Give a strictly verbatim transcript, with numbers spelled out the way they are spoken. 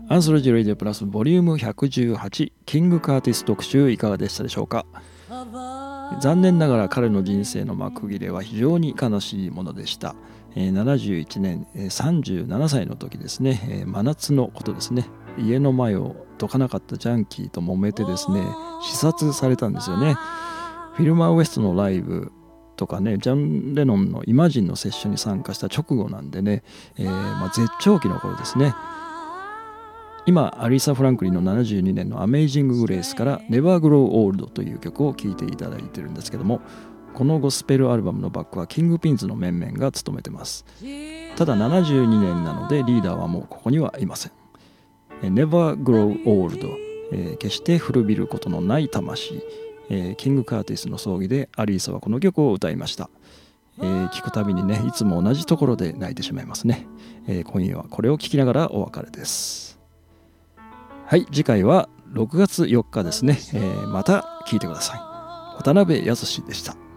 アンソロジー・レディオプラスボリュームひゃくじゅうはちキング・カーティス特集いかがでしたでしょうか。残念ながら彼の人生の幕切れは非常に悲しいものでした。ななじゅういちねんさんじゅうななさいの時ですね、真夏のことですね、家の前をどかなかったジャンキーと揉めてですね、刺殺されたんですよね。フィルマーウエストのライブとかね、ジャン・レノンのイマジンのセッションに参加した直後なんでね、えーまあ、絶頂期の頃ですね。今アリーサ・フランクリンのななじゅうにねんのアメイジング・グレースからネバー・グロー・オールドという曲を聴いていただいてるんですけども、このゴスペルアルバムのバックはキングピンズの面々が務めてます。ただななじゅうにねんなのでリーダーはもうここにはいません。ネバー・グロー・オールド、えー、決して古びることのない魂、えー、キング・カーティスの葬儀でアリーサはこの曲を歌いました。えー、聞くたびにね、いつも同じところで泣いてしまいますね。えー、今夜はこれを聴きながらお別れです。はい、次回はろくがつよっかですね。えー、また聞いてください。渡辺康でした。